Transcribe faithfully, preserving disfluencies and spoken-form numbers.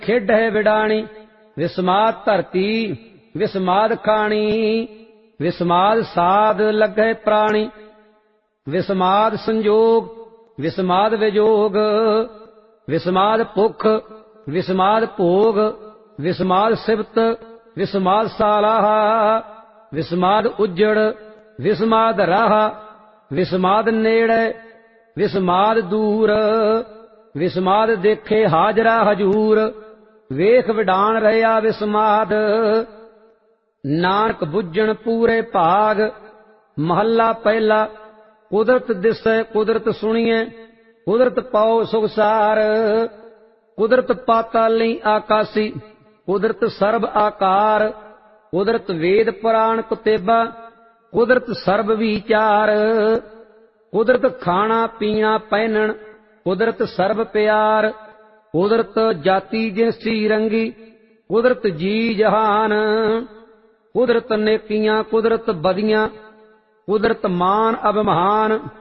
खेडह विडाणी, विस्माद धरती विस्माद खाणी, विस्माद साध लगे प्राणी, विस्माद संजोग विस्माद विजोग, विस्माद भुख विस्माद भोग, विस्माद सिबत विस्माद सालाह, विस्माद उजड़ विस्माद राह, विस्माद नेड़े विस्माद दूर, विस्माद देखे हाजरा हजूर, वेख विडान रहा विस्माद, नानक बुझण पूरे भाग। महला पहला। कुदरत दिसै कुदरत सुनिए, कुदरत पाओ सुखसार, कुदरत पाताली आकासी, कुदरत सर्ब आकार, कुदरत वेद पुराण कुतेबा, कुदरत सर्ब विचार, कुदरत खाना पीना पहनन, कुदरत सर्ब प्यार, कुदरत जाति जिनसी रंगी, कुदरत जी जहान, कुदरत नेकियां कुदरत बदियां, कुदरत मान अभिमान,